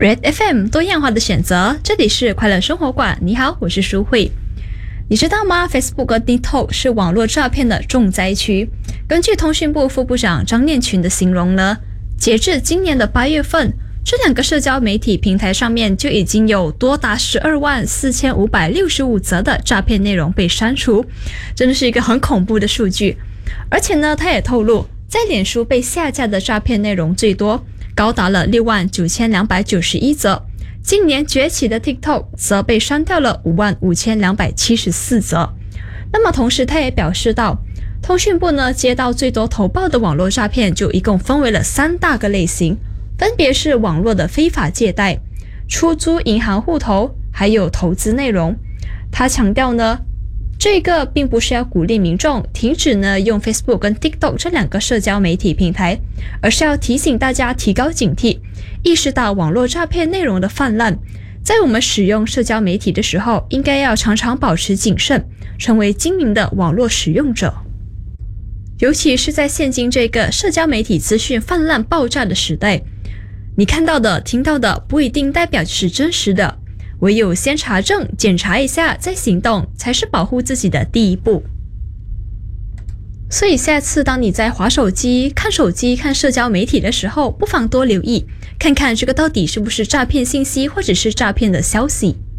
Red FM 多样化的选择，这里是快乐生活馆。你好，我是舒慧。你知道吗 ？Facebook 和 TikTok 是网络诈骗的重灾区。根据通讯部副部长张念群的形容呢，截至今年的8月份，这两个社交媒体平台上面就已经有多达124565则的诈骗内容被删除，真的是一个很恐怖的数据。而且呢，他也透露，在脸书被下架的诈骗内容最多，高达了69291则。今年崛起的 TikTok 则被删掉了55274则。那么同时他也表示到，通讯部呢接到最多投报的网络诈骗就一共分为了3大个类型，分别是网络的非法借贷、出租银行户头，还有投资内容。他强调呢，这个并不是要鼓励民众停止呢用 Facebook 跟 TikTok 这两个社交媒体平台，而是要提醒大家提高警惕，意识到网络诈骗内容的泛滥，在我们使用社交媒体的时候，应该要常常保持谨慎，成为精明的网络使用者。尤其是在现今这个社交媒体资讯泛滥爆炸的时代，你看到的、听到的不一定代表是真实的，唯有先查证、检查一下再行动，才是保护自己的第一步。所以下次当你在滑手机、看手机、看社交媒体的时候，不妨多留意，看看这个到底是不是诈骗信息或者是诈骗的消息。